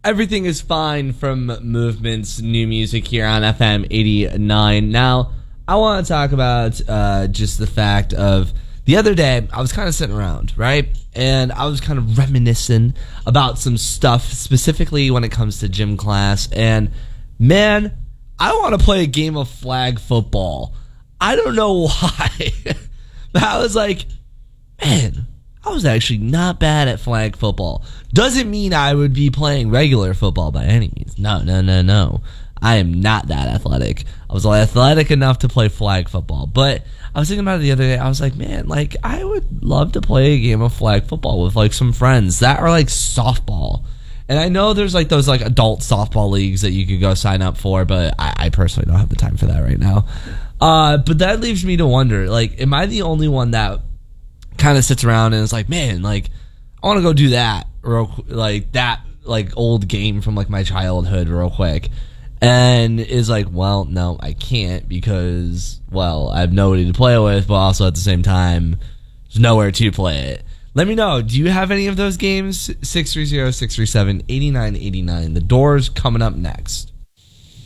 Everything is fine from Movement's new music here on FM 89. Now, I want to talk about just the fact of the other day, I was kind of sitting around, right? And I was kind of reminiscing about some stuff, specifically when it comes to gym class. And, man, I want to play a game of flag football. I don't know why. But I was like, man, I was actually not bad at flag football. Doesn't mean I would be playing regular football by any means. No. I am not that athletic. I was athletic enough to play flag football. But I was thinking about it the other day. I was like, man, like, I would love to play a game of flag football with, like, some friends. That or, like, softball. And I know there's, like, those, like, adult softball leagues that you could go sign up for, but I personally don't have the time for that right now. But that leaves me to wonder, like, am I the only one that kind of sits around and is like, man, like, I want to go do that old game from, like, my childhood real quick, and is like, well, no, I can't because, well, I have nobody to play with, but also at the same time, there's nowhere to play it. Let me know, do you have any of those games? 630-637-8989. The Doors coming up next.